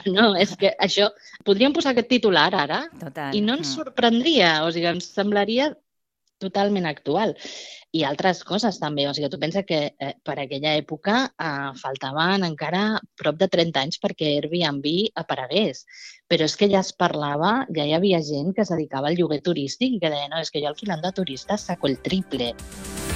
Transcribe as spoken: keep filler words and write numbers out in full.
no, és que això... Podríem posar aquest titular ara Total. i no ens sorprendria, o sigui, ens semblaria totalment actual. I altres coses també, o sigui, tu pensa que eh, per aquella època eh, faltaven encara prop de trenta anys perquè Airbnb aparegués, però és que ja es parlava, ja hi havia gent que es dedicava al lloguer turístic i que deia, no, és que jo alquilant de turistes saco el triple.